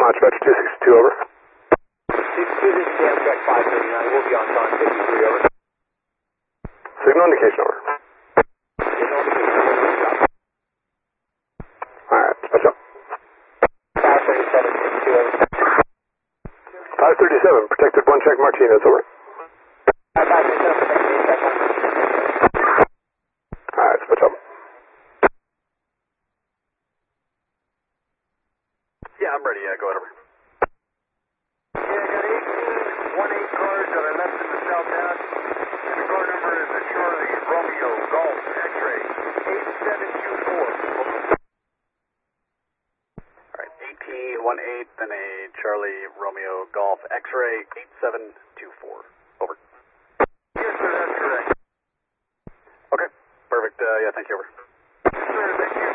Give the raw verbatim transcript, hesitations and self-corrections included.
Belmont, Stretch two sixty-two, over. sixty-two, this is Amtrak five thirty-nine. We'll be on time fifty-three, over. Signal indication, over. Signal indication, Alright, dispatch up. five thirty-seven, fifty-two, over. five thirty-seven, protected one check Martinez, over. five thirty-seven, protected one check Martinez. Alright, dispatch up. Yeah, I'm ready. Yeah, go ahead, over. Yeah, I got eighteen one eight cars that I left in the south end. And the car number is a Charlie Romeo Golf X-ray eight seven two four. All right, eighteen one eight, then a Charlie Romeo Golf X-ray eight seven two four. Over. Yes, sir, that's correct. Okay, perfect. Uh, yeah, thank you, over. Yes, sir, thank you.